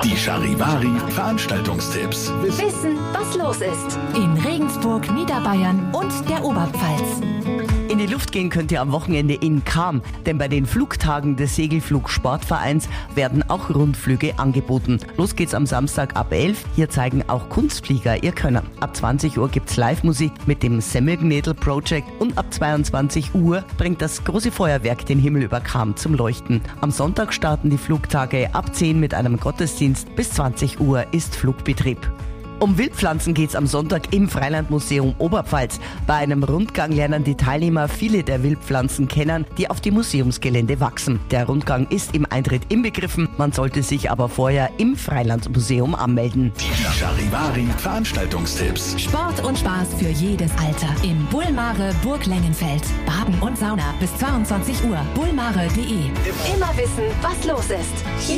Die Charivari Veranstaltungstipps. Wissen, was los ist. In Regensburg, Niederbayern und der Oberpfalz. In die Luft gehen könnt ihr am Wochenende in Cham, denn bei den Flugtagen des Segelflugsportvereins werden auch Rundflüge angeboten. Los geht's am Samstag ab 11. Hier zeigen auch Kunstflieger ihr Können. Ab 20 Uhr gibt's Live-Musik mit dem Semmelgnädel Project und ab 22 Uhr bringt das große Feuerwerk den Himmel über Cham zum Leuchten. Am Sonntag starten die Flugtage ab 10 mit einem Gottesdienst. Bis 20 Uhr ist Flugbetrieb. Um Wildpflanzen geht's am Sonntag im Freilandmuseum Oberpfalz. Bei einem Rundgang lernen die Teilnehmer viele der Wildpflanzen kennen, die auf dem Museumsgelände wachsen. Der Rundgang ist im Eintritt inbegriffen, man sollte sich aber vorher im Freilandmuseum anmelden. Die Charivari Veranstaltungstipps. Sport und Spaß für jedes Alter. Im Bullmare Burg Lengenfeld. Baden und Sauna bis 22 Uhr. bullmare.de. Immer wissen, was los ist. Hier